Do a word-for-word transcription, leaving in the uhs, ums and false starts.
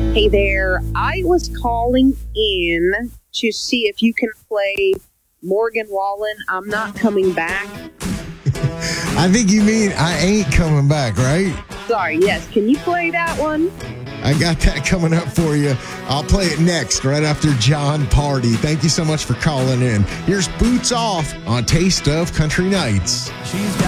Hey there, I was calling in to see if you can play Morgan Wallen, I'm Not Coming Back. I think you mean I Ain't Coming Back, right? Sorry, yes, can you play that one? I got that coming up for you. I'll play it next, right after John Party. Thank you so much for calling in. Here's Boots Off on Taste of Country Nights. She's got